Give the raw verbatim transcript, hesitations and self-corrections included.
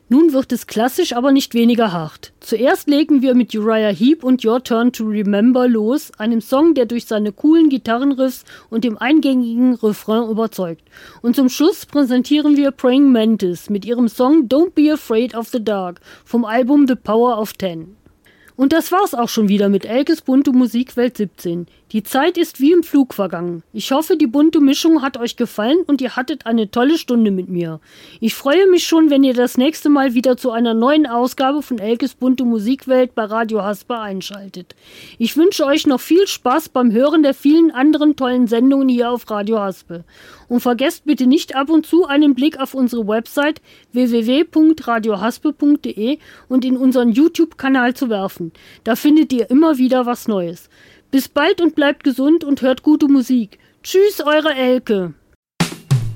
Nun wird es klassisch, aber nicht weniger hart. Zuerst legen wir mit Uriah Heep und Your Turn to Remember los, einem Song, der durch seine coolen Gitarrenriffs und dem eingängigen Refrain überzeugt. Und zum Schluss präsentieren wir Praying Mantis mit ihrem Song Don't Be Afraid of the Dark vom Album The Power of Ten. Und das war's auch schon wieder mit Elkes bunte Musikwelt siebzehn. Die Zeit ist wie im Flug vergangen. Ich hoffe, die bunte Mischung hat euch gefallen und ihr hattet eine tolle Stunde mit mir. Ich freue mich schon, wenn ihr das nächste Mal wieder zu einer neuen Ausgabe von Elkes bunte Musikwelt bei Radio Hasper einschaltet. Ich wünsche euch noch viel Spaß beim Hören der vielen anderen tollen Sendungen hier auf Radio Haspe. Und vergesst bitte nicht ab und zu einen Blick auf unsere Website w w w punkt radio haspe punkt d e und in unseren YouTube-Kanal zu werfen. Da findet ihr immer wieder was Neues. Bis bald und bleibt gesund und hört gute Musik. Tschüss, eure Elke.